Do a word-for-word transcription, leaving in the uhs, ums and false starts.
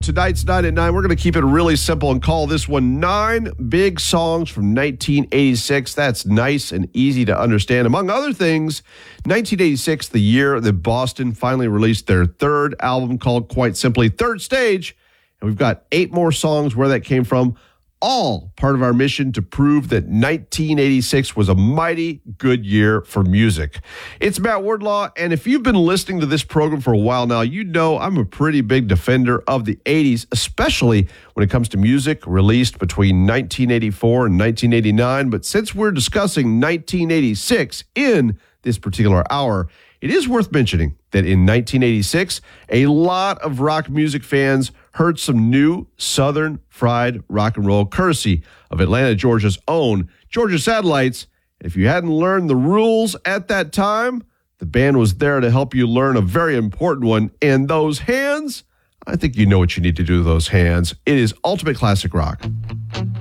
Tonight's nine at nine. We're going to keep it really simple and call this one Nine Big Songs from nineteen eighty-six. That's nice and easy to understand. Among other things, nineteen eighty-six, the year that Boston finally released their third album called, quite simply, Third Stage. And we've got eight more songs where that came from, all part of our mission to prove that nineteen eighty-six was a mighty good year for music. It's Matt Wardlaw, and if you've been listening to this program for a while now, you know I'm a pretty big defender of the eighties, especially when it comes to music released between nineteen eighty-four and nineteen eighty-nine. But since we're discussing nineteen eighty-six in this particular hour, it is worth mentioning that in nineteen eighty-six, a lot of rock music fans heard some new Southern fried rock and roll, courtesy of Atlanta, Georgia's own Georgia Satellites. If you hadn't learned the rules at that time, the band was there to help you learn a very important one. And those hands, I think you know what you need to do with those hands. It is ultimate classic rock.